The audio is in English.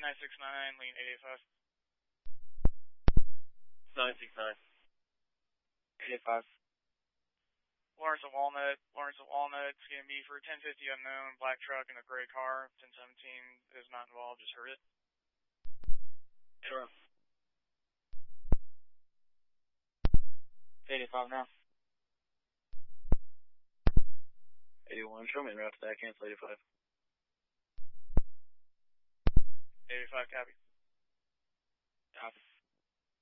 969, lean 885. 969. 885. Lawrence of Walnut, it's going to be for 1050 unknown, black truck in a gray car, 1017 is not involved, just heard it. Sure. 85 now. 81, show me en route to that, cancel 85. 85, copy.